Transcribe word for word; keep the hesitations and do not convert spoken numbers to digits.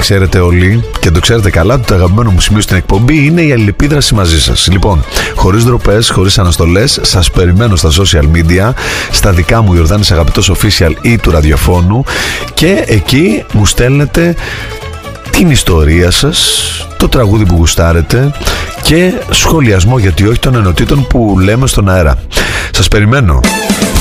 ξέρετε όλοι και το ξέρετε καλά ότι το αγαπημένο μου σημείο στην εκπομπή είναι η αλληλεπίδραση μαζί σας. Λοιπόν, χωρίς ντροπές, χωρίς αναστολές, σας περιμένω στα social media, στα δικά μου Ιορδάνης Αγαπητός Official ή του ραδιοφώνου, και εκεί μου στέλνετε την ιστορία σας, το τραγούδι που γουστάρετε και σχολιασμό, γιατί όχι, των ενωτήτων που λέμε στον αέρα. Σας περιμένω.